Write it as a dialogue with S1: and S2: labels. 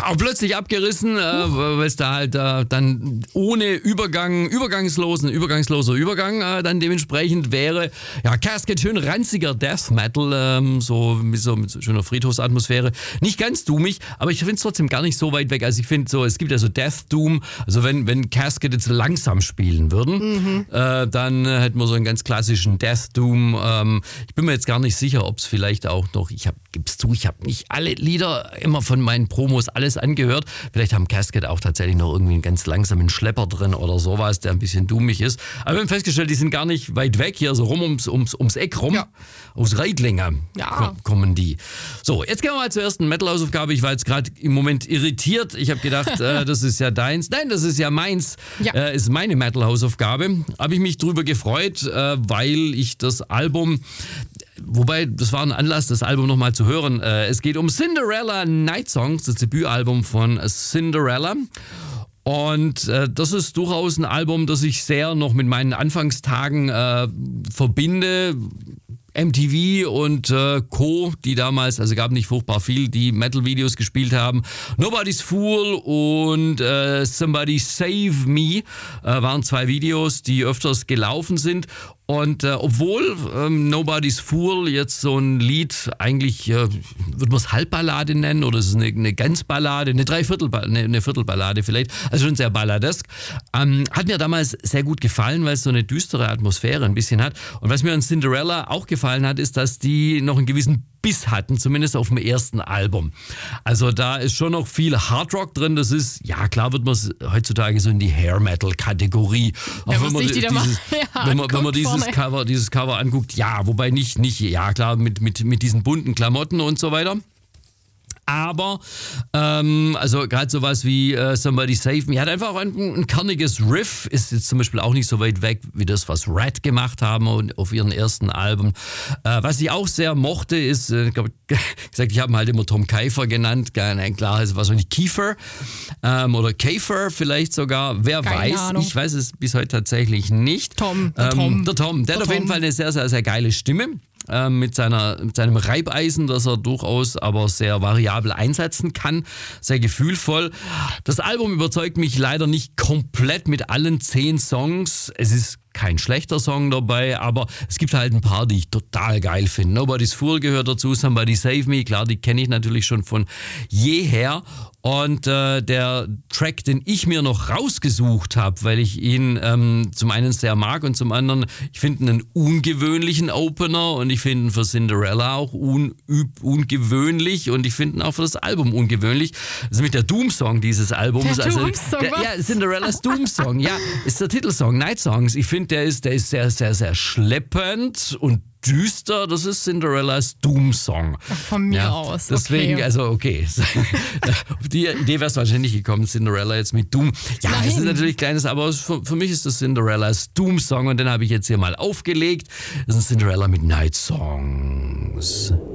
S1: auch plötzlich abgerissen, weil es da halt dann ohne übergangsloser Übergang dann dementsprechend wäre. Ja, Casket, schön ranziger Death Metal, so mit so schöner Friedhofsatmosphäre. Nicht ganz doomig, aber ich finde es trotzdem gar nicht so weit weg. Also ich finde so, es gibt ja so Death Doom, also wenn Casket jetzt langsam spielen würden, dann hätten wir so einen ganz klassischen Death Doom. Ich bin mir jetzt gar nicht sicher, ob es vielleicht auch noch, ich habe nicht alle Lieder immer von meinen Promos alles angehört. Vielleicht haben Casket auch tatsächlich noch irgendwie einen ganz langsamen Schlepper drin oder sowas, der ein bisschen dummig ist. Aber wir haben festgestellt, die sind gar nicht weit weg, hier so rum ums Eck rum. Ja. Aus Reitlinge kommen die. So, jetzt gehen wir mal zur ersten Metal-Hausaufgabe. Ich war jetzt gerade im Moment irritiert. Ich habe gedacht, das ist ja deins. Nein, das ist ja meins. Ja. Ist meine Metal-Hausaufgabe. Habe ich mich drüber gefreut, weil ich das Album... Wobei, das war ein Anlass, das Album nochmal zu hören. Es geht um Cinderella Night Songs, das Debütalbum von Cinderella. Und das ist durchaus ein Album, das ich sehr noch mit meinen Anfangstagen verbinde. MTV und Co., die damals, also gab nicht furchtbar viel, die Metal-Videos gespielt haben. Nobody's Fool und Somebody Save Me waren zwei Videos, die öfters gelaufen sind. Und obwohl Nobody's Fool jetzt so ein Lied eigentlich, würde man es Halbballade nennen oder ist es eine Ganzballade, eine Viertelballade vielleicht, also schon sehr balladesk, hat mir damals sehr gut gefallen, weil es so eine düstere Atmosphäre ein bisschen hat. Und was mir an Cinderella auch gefallen hat, ist, dass die noch einen gewissen Biss hatten, zumindest auf dem ersten Album. Also da ist schon noch viel Hardrock drin. Das ist, ja klar wird man es heutzutage so in die Hair-Metal-Kategorie. Auch wenn man dieses Cover anguckt, ja, wobei nicht, ja klar, mit diesen bunten Klamotten und so weiter. Aber, also gerade sowas wie Somebody Save Me hat einfach auch ein kerniges Riff, ist jetzt zum Beispiel auch nicht so weit weg wie das, was Red gemacht haben und auf ihren ersten Alben. Was ich auch sehr mochte, ist, ich habe ihn halt immer Tom Keifer genannt, klar, ist wahrscheinlich Kiefer oder Käfer vielleicht sogar, wer
S2: Keine
S1: weiß,
S2: Ahnung.
S1: Ich weiß es bis heute tatsächlich nicht. Der Tom, der hat auf jeden Fall eine sehr, sehr, sehr geile Stimme. Mit seinem Reibeisen, das er durchaus aber sehr variabel einsetzen kann, sehr gefühlvoll. Das Album überzeugt mich leider nicht komplett mit allen 10 Songs. Es ist kein schlechter Song dabei, aber es gibt halt ein paar, die ich total geil finde. Nobody's Fool gehört dazu, Somebody Save Me, klar, die kenne ich natürlich schon von jeher. Und der Track, den ich mir noch rausgesucht habe, weil ich ihn zum einen sehr mag und zum anderen, ich finde einen ungewöhnlichen Opener und ich finde ihn für Cinderella auch ungewöhnlich und ich finde ihn auch für das Album ungewöhnlich. Das ist nämlich der Doom-Song dieses Albums. Cinderellas Doom-Song, ja, ist der Titelsong, Night Songs. Ich finde, der ist sehr, sehr, sehr schleppend und düster, das ist Cinderellas Doom-Song.
S2: Von mir aus.
S1: Deswegen,
S2: okay.
S1: also okay. Auf die Idee wär's wahrscheinlich nicht gekommen, Cinderella jetzt mit Doom. Ja,
S2: Nein.
S1: Es ist natürlich kleines, aber für mich ist das Cinderellas Doom-Song und den habe ich jetzt hier mal aufgelegt. Das ist ein Cinderella mit Night Songs.